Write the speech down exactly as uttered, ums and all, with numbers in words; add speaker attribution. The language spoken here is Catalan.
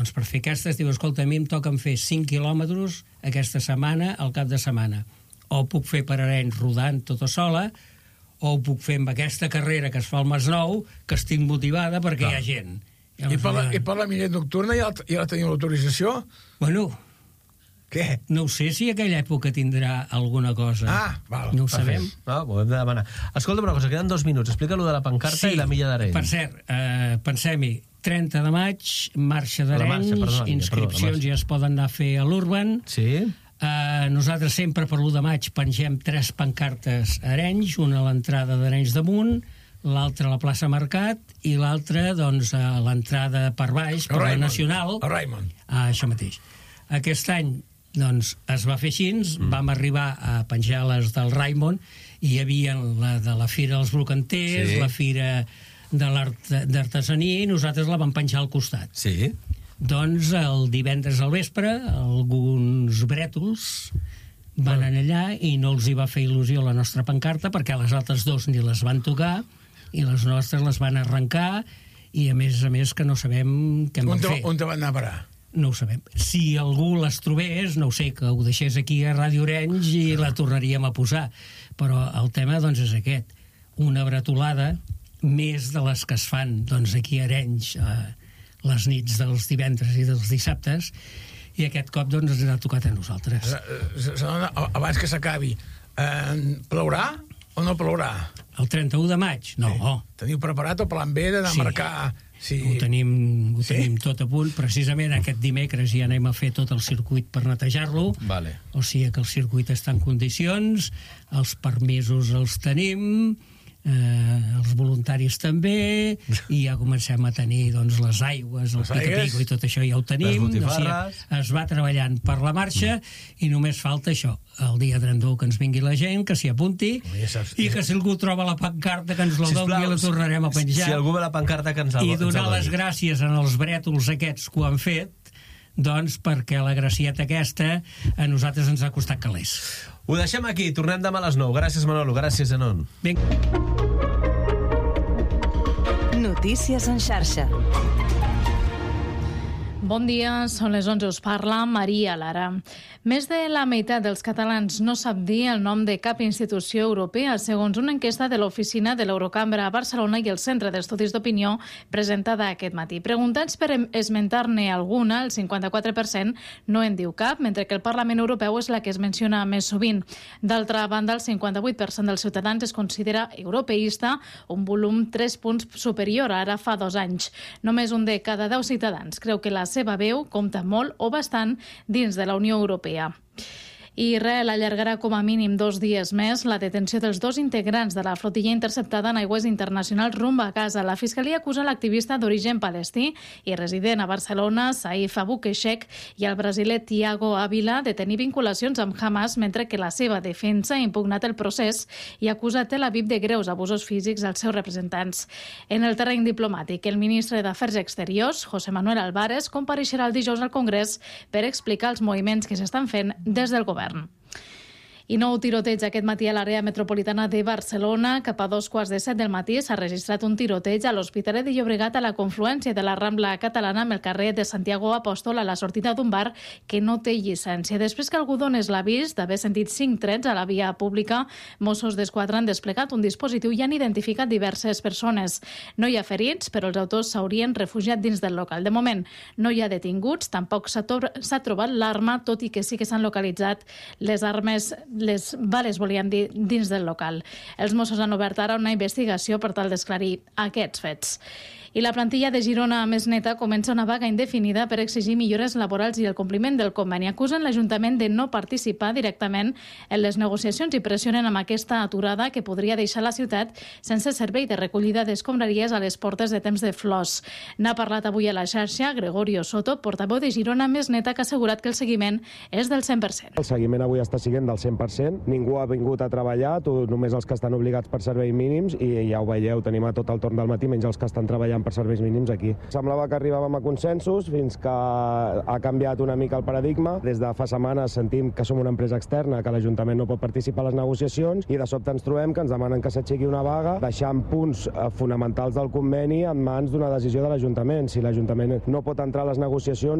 Speaker 1: Doncs per fer aquestes, diu, escolta, a mi em toquen fer cinc quilòmetres aquesta setmana, al cap de setmana. O puc fer per Arenys rodant tota sola, o ho puc fer amb aquesta carrera que es fa al Masnou, que estic motivada perquè ah. hi ha gent.
Speaker 2: I per, la, I per la millet nocturna ja, ja teniu l'autorització?
Speaker 1: Bueno...
Speaker 2: Què?
Speaker 1: No ho sé si aquella època tindrà alguna cosa.
Speaker 2: Ah, val.
Speaker 1: No ho sabem.
Speaker 3: Ah, ho hem de demanar. Escolta una cosa, queden dos minuts. Explica-lo de la pancarta sí, i la milla d'Arenys.
Speaker 1: Per cert, eh, pensem-hi, trenta de maig, marxa d'Arenys, inscripcions ja es poden anar a fer a l'Urban.
Speaker 3: Sí.
Speaker 1: Eh, nosaltres sempre per l'u de maig pengem tres pancartes a Arenys, una a l'entrada d'Arenys damunt, l'altra a la plaça Mercat i l'altra doncs, a l'entrada per baix, per la Nacional.
Speaker 2: A Raimon.
Speaker 1: Ah, això mateix. Aquest any doncs es va fer així, mm. vam arribar a penjar les del Raimon i hi havia la de la Fira dels Brocanters, sí. la Fira de d'Artesania, i nosaltres la vam penjar al costat.
Speaker 3: Sí.
Speaker 1: Doncs el divendres al vespre alguns brètols van anar allà i no els hi va fer il·lusió la nostra pancarta perquè les altres dos ni les van tocar i les nostres les van arrencar i a més a més que no sabem què en van fer.
Speaker 2: On te van anar a parar?
Speaker 1: No ho sabem. Si algú les trobés, no ho sé, que ho deixés aquí a Ràdio Arenys i la tornaríem a posar. Però el tema, doncs, és aquest. Una bretolada, més de les que es fan, doncs, aquí a Arenys, eh, les nits dels divendres i dels dissabtes, i aquest cop, doncs, ens ha tocat a nosaltres.
Speaker 2: Abans que s'acabi, eh, plourà o no plourà?
Speaker 1: El trenta-u de maig? No.
Speaker 2: Sí. Teniu preparat el plan B d'anar
Speaker 1: sí.
Speaker 2: a marcar... Sí.
Speaker 1: Ho, tenim, ho
Speaker 2: sí?
Speaker 1: tenim tot a punt. Precisament aquest dimecres ja anem a fer tot el circuit per netejar-lo.
Speaker 3: Vale.
Speaker 1: O sigui que el circuit està en condicions, els permisos els tenim, eh, els voluntaris també, i ja comencem a tenir doncs, les aigües, el pica-pico i tot això ja ho tenim.
Speaker 3: Les botifarres.
Speaker 1: O sigui, es va treballant per la marxa i només falta això, el dia trenta-u que ens vingui la gent, que s'hi apunti, ja saps, i que si algú troba la pancarta que ens la doni i la tornarem a penjar.
Speaker 3: Si algú ve la pancarta que ens la
Speaker 1: I donar les gràcies als brètols aquests que ho han fet, doncs perquè la gracieta aquesta a nosaltres ens ha costat calés.
Speaker 3: Ho deixem aquí, tornem demà a les nou. Gràcies, Manolo, gràcies, Zenon.
Speaker 1: Vinga.
Speaker 4: Notícies en xarxa.
Speaker 5: Bon dia, són les onze, us parla Maria Lara. Més de la meitat dels catalans no sap dir el nom de cap institució europea, segons una enquesta de l'oficina de l'Eurocambra a Barcelona i el Centre d'Estudis d'Opinió presentada aquest matí. Preguntats per esmentar-ne alguna, el cinquanta-quatre per cent no en diu cap, mentre que el Parlament Europeu és la que es menciona més sovint. D'altra banda, el cinquanta-vuit per cent dels ciutadans es considera europeista, un volum tres punts superior a ara fa dos anys. Només un de cada deu ciutadans creu que la seva veu compta molt o bastant dins de la Unió Europea. Israel allargarà com a mínim dos dies més la detenció dels dos integrants de la flotilla interceptada en aigües internacionals rumb a Gaza. La Fiscalia acusa l'activista d'origen palestí i resident a Barcelona, Saif Abou-Keshek, i el brasiler Thiago Ávila de tenir vinculacions amb Hamas, mentre que la seva defensa ha impugnat el procés i acusa Tel Aviv de greus abusos físics als seus representants. En el terreny diplomàtic, el ministre d'Afers Exteriors, José Manuel Álvarez, compareixerà el dijous al Congrés per explicar els moviments que s'estan fent des del govern. I nou tiroteig aquest matí a l'àrea metropolitana de Barcelona. Cap a dos quarts de set del matí s'ha registrat un tiroteig a l'Hospitalet de Llobregat a la confluència de la Rambla Catalana amb el carrer de Santiago Apòstol a la sortida d'un bar que no té llicència. Després que algú donés l'avís d'haver sentit cinc trets a la via pública, Mossos d'Esquadra han desplegat un dispositiu i han identificat diverses persones. No hi ha ferits, però els autors s'haurien refugiat dins del local. De moment no hi ha detinguts, tampoc s'ha trobat l'arma, tot i que sí que s'han localitzat les armes, les bales, volien dir, dins del local. Els Mossos han obert ara una investigació per tal d'esclarir aquests fets. I la plantilla de Girona Més Neta comença una vaga indefinida per exigir millores laborals i el compliment del conveni. Acusen l'Ajuntament de no participar directament en les negociacions i pressionen amb aquesta aturada que podria deixar la ciutat sense servei de recollida d'escombraries a les portes de temps de flors. N'ha parlat avui a la xarxa Gregorio Soto, portaveu de Girona Més Neta, que ha assegurat que el seguiment és del cent per cent.
Speaker 6: El seguiment avui està sent del cent per cent. Ningú ha vingut a treballar, només els que estan obligats per serveis mínims, i ja ho veieu, tenim a tot el torn del matí, menys els que estan treballant treballant per serveis mínims aquí. Semblava que arribàvem a consensos fins que ha canviat una mica el paradigma. Des de fa setmanes sentim que som una empresa externa, que l'Ajuntament no pot participar a les negociacions i de sobte ens trobem que ens demanen que s'aixequi una vaga, deixant punts fonamentals del conveni en mans d'una decisió de l'Ajuntament. Si l'Ajuntament no pot entrar a les negociacions,